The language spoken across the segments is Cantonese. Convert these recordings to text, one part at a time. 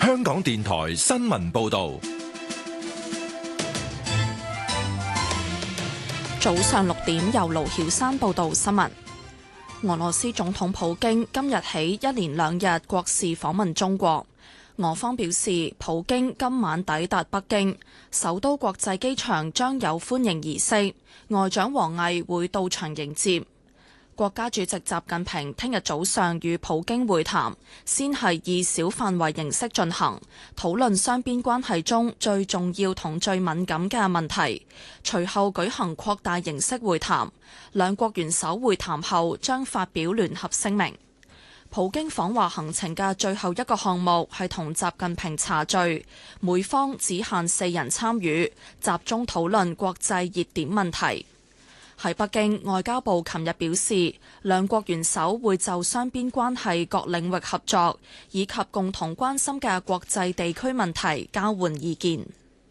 香港電台新聞報道。 早上6點，由盧曉珊報道新聞。俄羅斯總統普京今日起一連2日國事訪問中國。俄方表示，普京今晚抵達北京，首都國際機場將有歡迎儀式，外長王毅會到場迎接。國家主席習近平聽日早上與普京會談，先係以小範圍形式進行，討論雙邊關係中最重要同最敏感嘅問題。隨後舉行擴大形式會談，兩國元首會談後將發表聯合聲明。普京訪華行程嘅最後一個項目係同習近平茶敘，每方只限4人參與，集中討論國際熱點問題。喺北京，外交部琴日表示，兩國元首會就雙邊關係各領域合作以及共同關心嘅國際地區問題交換意見。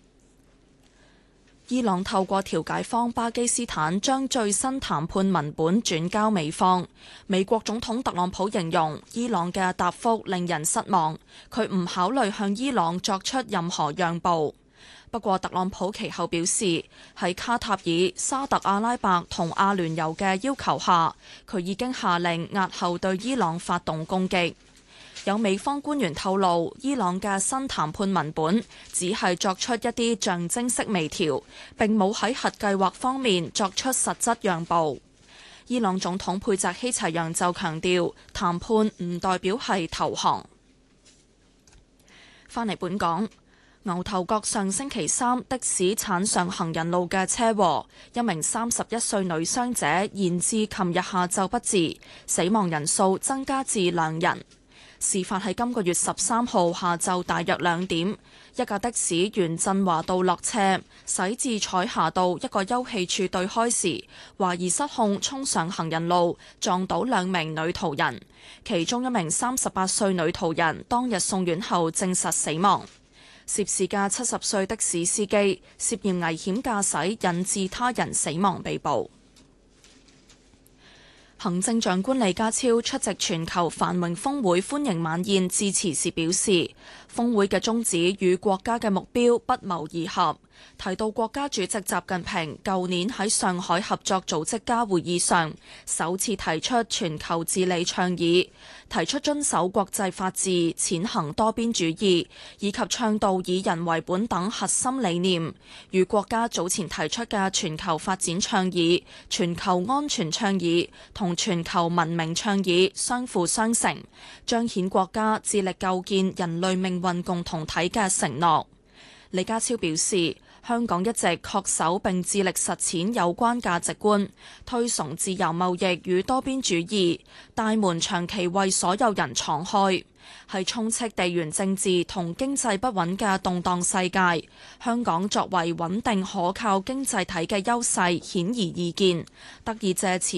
伊朗透過調解方巴基斯坦將最新談判文本轉交美方。美國總統特朗普形容伊朗嘅答覆令人失望，佢唔考慮向伊朗作出任何讓步。不過，特朗普其後表示，喺卡塔爾、沙特阿拉伯同阿聯酋嘅要求下，佢已經下令押後對伊朗發動攻擊。有美方官員透露，伊朗嘅新談判文本只係作出一啲象徵式微調，並冇喺核計劃方面作出實質讓步。伊朗總統佩澤希齊揚就強調，談判唔代表係投降。返嚟本港。牛頭角上星期3的士鏟上行人路嘅車禍，一名31歲女傷者延至琴日下晝不治，死亡人數增加至2人。事發喺今個月13號下晝大約2點，一架的士沿振華道落車，駛至彩霞道一個休憩處對開時，懷疑失控衝上行人路，撞倒2名女途人，其中一名38歲女途人當日送院後證實死亡。涉事嘅70歲的士司機涉嫌危險駕駛引致他人死亡被捕。行政長官李家超出席全球繁榮峰會歡迎晚宴致辭時表示，峰會嘅宗旨與國家嘅目標不謀而合，提到國家主席習近平舊年喺上海合作組織家會議上首次提出全球治理倡議，提出遵守國際法治、踐行多邊主義以及倡導以人為本等核心理念，與國家早前提出嘅全球發展倡議、全球安全倡議同全球文明倡議相輔相成，彰顯國家致力構建人類命運共同體嘅承諾。李家超表示，香港一直恪守並致力實踐有關價值觀，推崇自由貿易與多邊主義，大門長期為所有人敞開。喺充斥地緣政治同經濟不穩嘅動盪世界，香港作為穩定可靠經濟體嘅優勢顯而易見，得以借此